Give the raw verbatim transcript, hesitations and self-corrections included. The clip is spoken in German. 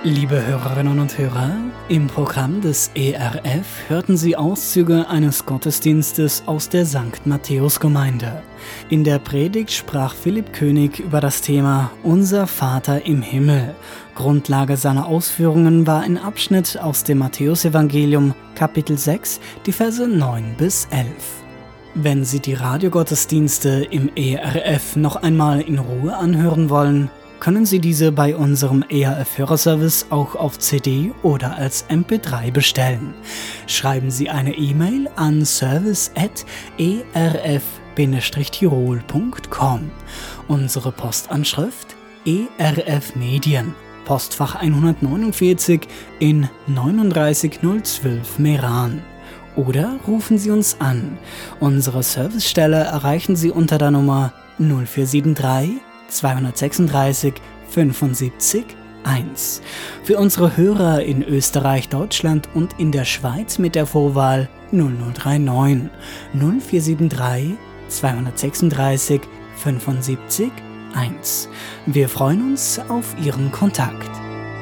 Liebe Hörerinnen und Hörer, im Programm des E R F hörten Sie Auszüge eines Gottesdienstes aus der Sankt Matthäus-Gemeinde. In der Predigt sprach Philipp König über das Thema Unser Vater im Himmel. Grundlage seiner Ausführungen war ein Abschnitt aus dem Matthäusevangelium, Kapitel sechs, die Verse neun bis elf. Wenn Sie die Radiogottesdienste im E R F noch einmal in Ruhe anhören wollen, können Sie diese bei unserem E R F-Hörerservice auch auf C D oder als M P drei bestellen. Schreiben Sie eine E-Mail an service at e r f bindestrich tirol punkt com. Unsere Postanschrift E R F Medien, Postfach hundertneunundvierzig in neununddreißig null zwölf Meran. Oder rufen Sie uns an. Unsere Servicestelle erreichen Sie unter der Nummer null vier sieben drei zweihundertsechsunddreißig fünfundsiebzig eins. Für unsere Hörer in Österreich, Deutschland und in der Schweiz mit der Vorwahl null null drei neun null vier sieben drei zweihundertsechsunddreißig fünfundsiebzig eins. Wir freuen uns auf Ihren Kontakt.